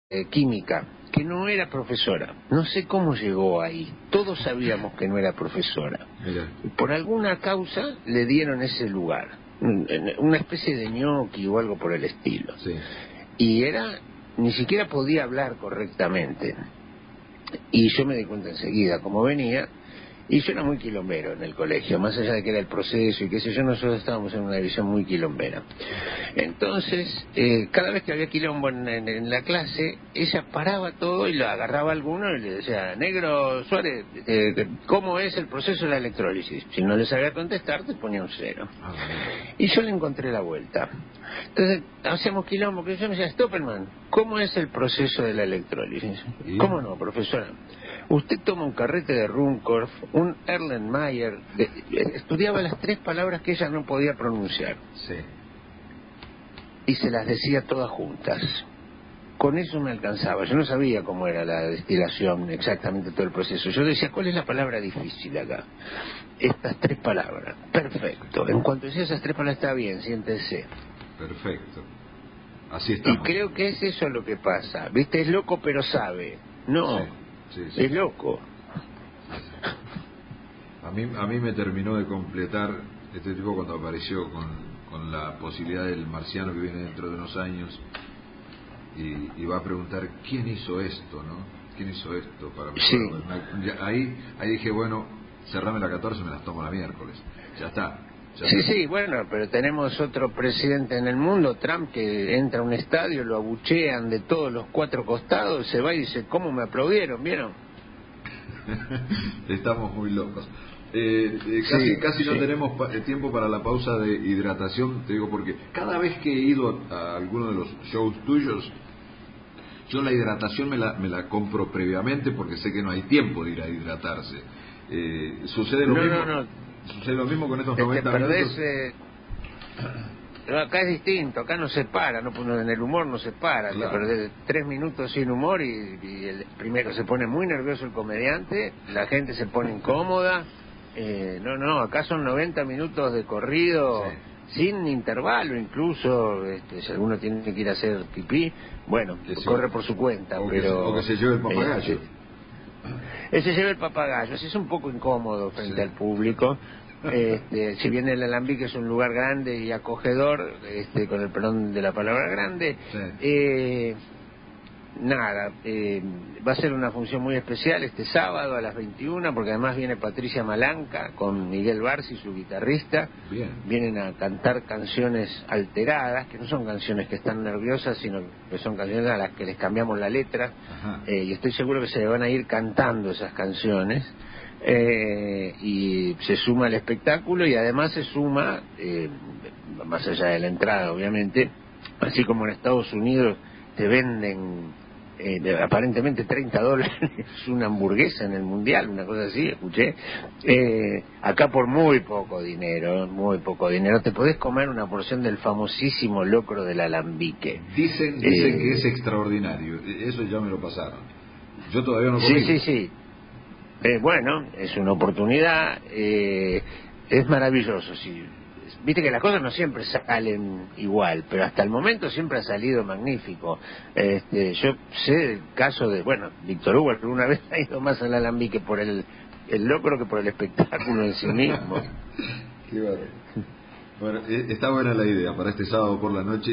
química, que no era profesora. No sé cómo llegó ahí. Todos sabíamos que no era profesora. Mira. Por alguna causa le dieron ese lugar. Una especie de ñoqui o algo por el estilo. Sí. Y ni siquiera podía hablar correctamente. Y yo me di cuenta enseguida, como venía, y yo era muy quilombero en el colegio, más allá de que era el proceso y qué sé yo, nosotros estábamos en una división muy quilombera. Entonces, cada vez que había quilombo en la clase, ella paraba todo y lo agarraba a alguno y le decía: Negro Suárez, ¿cómo es el proceso de la electrólisis? Si no le sabía contestar, te ponía un 0. Y yo le encontré la vuelta. Entonces, hacíamos quilombo, que yo me decía: Stoppelman, ¿cómo es el proceso de la electrólisis? ¿Y? ¿Cómo no, profesora? Usted toma un carrete de Runcorf, un Erlenmeyer, estudiaba las 3 palabras que ella no podía pronunciar. Sí. Y se las decía todas juntas. Con eso me alcanzaba. Yo no sabía cómo era la destilación, exactamente todo el proceso. Yo decía: ¿cuál es la palabra difícil acá? Estas 3 palabras. Perfecto. En cuanto decía esas 3 palabras, está bien, siéntese. Perfecto. Así estamos. Y creo que es eso lo que pasa. ¿Viste? Es loco pero sabe. No, sí. es loco. A mí me terminó de completar este tipo cuando apareció con la posibilidad del marciano que viene dentro de unos años y va a preguntar ¿quién hizo esto, no? ¿Quién hizo esto para mí? Sí. Ahí dije, bueno, cerrame la 14, me las tomo la miércoles. Ya está. Sí, bueno, pero tenemos otro presidente en el mundo, Trump, que entra a un estadio, lo abuchean de todos los 4 costados, se va y dice: ¿cómo me aplaudieron? ¿Vieron? Estamos muy locos. Casi no sí. tenemos tiempo para la pausa de hidratación, te digo, porque cada vez que he ido a alguno de los shows tuyos, yo la hidratación me la compro previamente porque sé que no hay tiempo de ir a hidratarse. Sucede lo mismo. No. Sucede lo mismo con estos Te 90 perdés, minutos. Pero acá es distinto, acá no se para, en el humor no se para, Claro. Te perdés 3 minutos sin humor primero se pone muy nervioso el comediante, la gente se pone incómoda. Acá son 90 minutos de corrido, Sí. sin intervalo incluso, si alguno tiene que ir a hacer pipí, bueno, corre por su cuenta, o pero... que se lleve el papagayo. Ese lleva el papagayo, es un poco incómodo frente al público. Si bien el Alambique es un lugar grande y acogedor, con el perdón de la palabra grande, va a ser una función muy especial este sábado a las 21, porque además viene Patricia Malanca con Miguel Barsi, su guitarrista. Bien. Vienen a cantar canciones alteradas, que no son canciones que están nerviosas, sino que son canciones a las que les cambiamos la letra. Y estoy seguro que se van a ir cantando esas canciones. Y se suma al espectáculo y además se suma, más allá de la entrada obviamente, así como en Estados Unidos te venden aparentemente $30 una hamburguesa en el mundial, una cosa así, escuché, acá por muy poco dinero te podés comer una porción del famosísimo locro del Alambique. Dicen que es extraordinario, eso ya me lo pasaron, yo todavía no comí. Sí. Bueno, es una oportunidad, es maravilloso. Sí. Viste que las cosas no siempre salen igual, pero hasta el momento siempre ha salido magnífico. Yo sé del caso de, Víctor Hugo alguna vez ha ido más al Alambique por el locro que por el espectáculo en sí mismo. Qué bueno. Bueno, está buena la idea para este sábado por la noche.